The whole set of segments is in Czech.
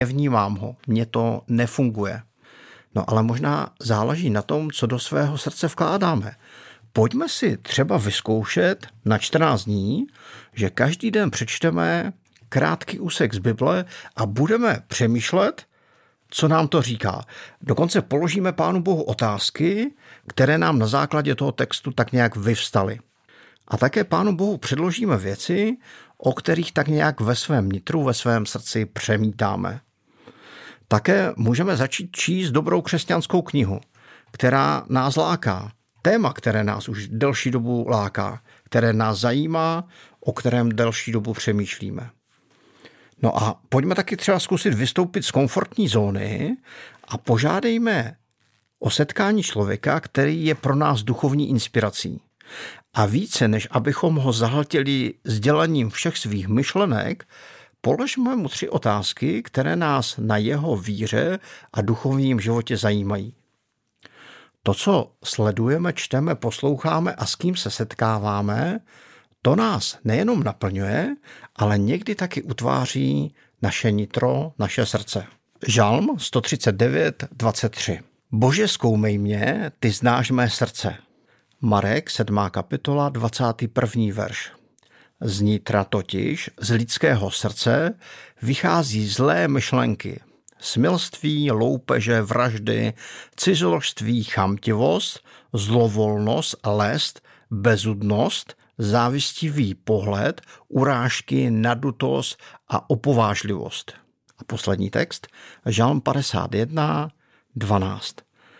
nevnímám ho, mně to nefunguje. No ale možná záleží na tom, co do svého srdce vkládáme. Pojďme si třeba vyzkoušet na 14 dní, že každý den přečteme krátký úsek z Bible a budeme přemýšlet, co nám to říká. Dokonce položíme Pánu Bohu otázky, které nám na základě toho textu tak nějak vyvstaly. A také Pánu Bohu předložíme věci, o kterých tak nějak ve svém nitru, ve svém srdci přemítáme. Také můžeme začít číst dobrou křesťanskou knihu, která nás láká. Téma, které nás už delší dobu láká, které nás zajímá, o kterém delší dobu přemýšlíme. No a pojďme taky třeba zkusit vystoupit z komfortní zóny a požádejme o setkání člověka, který je pro nás duchovní inspirací. A více, než abychom ho zahltili sdělením všech svých myšlenek, položme mu 3 otázky, které nás na jeho víře a duchovním životě zajímají. To, co sledujeme, čteme, posloucháme a s kým se setkáváme, to nás nejenom naplňuje, ale někdy taky utváří naše nitro, naše srdce. Žalm 139, 23. Bože, zkoumej mě, ty znáš mé srdce. Marek 7. kapitola 21. verš. Z nitra totiž, z lidského srdce, vychází zlé myšlenky, smilství, loupeže, vraždy, cizoložství, chamtivost, zlovolnost, lest, bezudnost, závistivý pohled, urážky, nadutost a opovážlivost. A poslední text, Žalm 51, 12.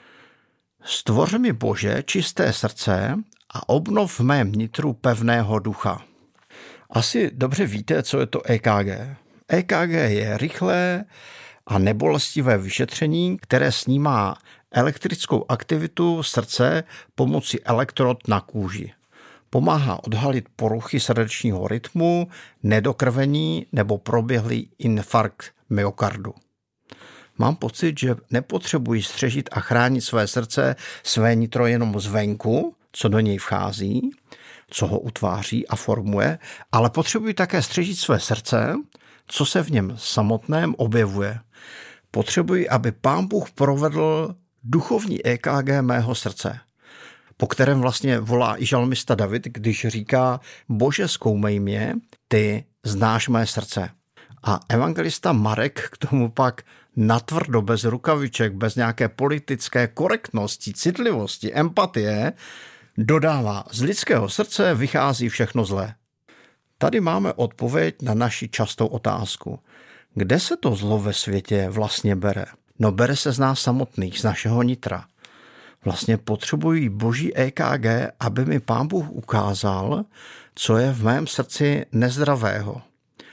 Stvoř mi, Bože, čisté srdce a obnov v mém nitru pevného ducha. Asi dobře víte, co je to EKG. EKG je rychlé a nebolestivé vyšetření, které snímá elektrickou aktivitu srdce pomocí elektrod na kůži. Pomáhá odhalit poruchy srdečního rytmu, nedokrvení nebo proběhlý infarkt myokardu. Mám pocit, že nepotřebuji střežit a chránit své srdce, své nitro jenom zvenku, co do něj vchází, co ho utváří a formuje, ale potřebuji také střežit své srdce, co se v něm samotném objevuje. Potřebuji, aby Pán Bůh provedl duchovní EKG mého srdce, po kterém vlastně volá i žalmista David, když říká: Bože, zkoumej mě, ty znáš mé srdce. A evangelista Marek k tomu pak natvrdo, bez rukaviček, bez nějaké politické korektnosti, citlivosti, empatie, dodává: z lidského srdce vychází všechno zlé. Tady máme odpověď na naši častou otázku. Kde se to zlo ve světě vlastně bere? No, bere se z nás samotných, z našeho nitra. Vlastně potřebuji boží EKG, aby mi Pán Bůh ukázal, co je v mém srdci nezdravého.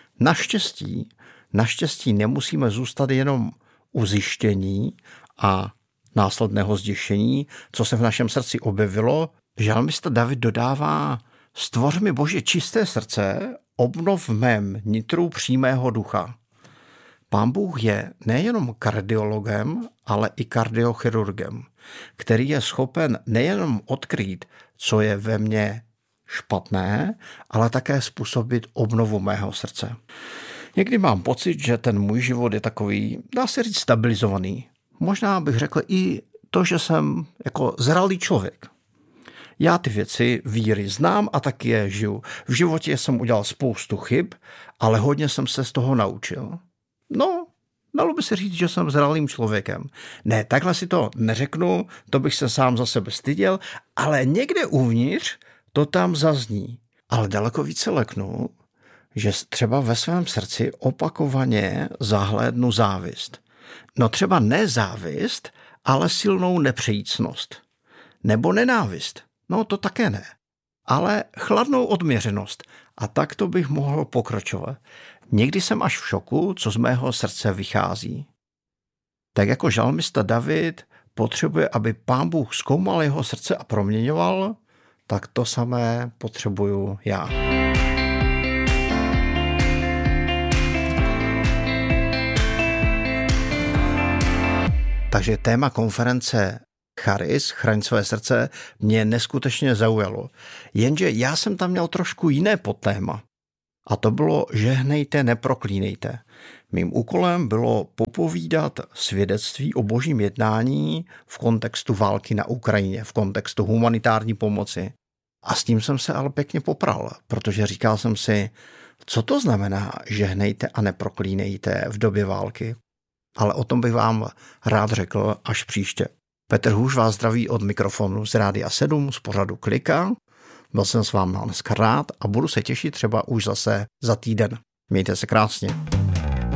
Naštěstí nemusíme zůstat jenom u zjištění a následného zděšení, co se v našem srdci objevilo. Žalmista David dodává: stvoř mi, Bože, čisté srdce, obnov v mém nitru přímého ducha. Pán Bůh je nejenom kardiologem, ale i kardiochirurgem, který je schopen nejenom odkrýt, co je ve mně špatné, ale také způsobit obnovu mého srdce. Někdy mám pocit, že ten můj život je takový, dá se říct, stabilizovaný. Možná bych řekl i to, že jsem jako zralý člověk. Já ty věci víry znám a taky je žiju. V životě jsem udělal spoustu chyb, ale hodně jsem se z toho naučil. No, dalo by se říct, že jsem zralým člověkem. Ne, takhle si to neřeknu, to bych se sám za sebe styděl, ale někde uvnitř to tam zazní. Ale daleko více leknu, že třeba ve svém srdci opakovaně zahlédnu závist. No třeba ne závist, ale silnou nepřejícnost. Nebo nenávist. No to také ne. Ale chladnou odměřenost. A tak to bych mohl pokračovat. Někdy jsem až v šoku, co z mého srdce vychází. Tak jako žalmista David potřebuje, aby Pán Bůh zkoumal jeho srdce a proměňoval, tak to samé potřebuju já. Takže téma konference Charis, chraň své srdce, mě neskutečně zaujalo. Jenže já jsem tam měl trošku jiné podtéma. A to bylo žehnejte, neproklínejte. Mým úkolem bylo popovídat svědectví o božím jednání v kontextu války na Ukrajině, v kontextu humanitární pomoci. A s tím jsem se ale pěkně popral, protože říkal jsem si, co to znamená žehnejte a neproklínejte v době války. Ale o tom bych vám rád řekl až příště. Petr Hůž vás zdraví od mikrofonu z Rádia 7 z pořadu Klika. Byl jsem s vámi dneska rád a budu se těšit třeba už zase za týden. Mějte se krásně.